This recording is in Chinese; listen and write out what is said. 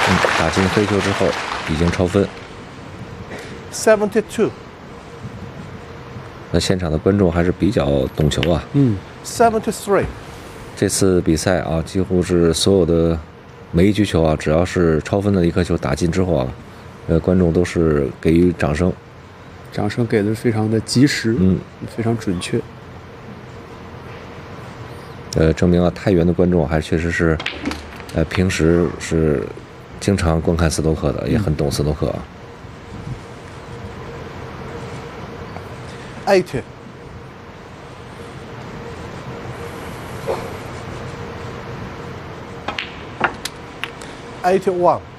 打进飞球之后已经超分。 72. 那现场的观众还是比较懂球啊。 73. 这次比赛啊，几乎是所有的每一局球啊，只要是超分的一颗球打进之后啊，观众都是给予掌声。 掌声给的非常的及时，非常准确。 证明啊，太原的观众还确实是，平时是经常观看斯诺克的，也很懂斯诺克啊。 80. 81.